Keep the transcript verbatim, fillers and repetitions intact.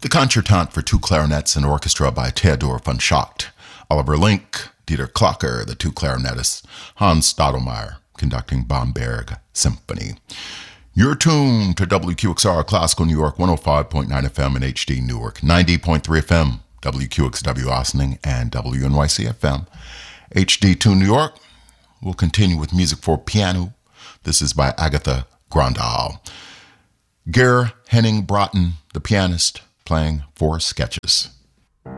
The Concertante for Two Clarinets and Orchestra by Theodor von Schacht. Oliver Link, Dieter Klocker, the two clarinetists. Hans Stadelmeier, conducting Bamberg Symphony. You're tuned to W Q X R Classical New York, one oh five point nine F M and H D Newark, ninety point three F M, W Q X W Ossining, and W N Y C F M. H D two New York. We'll continue with music for piano. This is by Agatha Grandal. Ger Henning Broughton, the pianist, playing four sketches.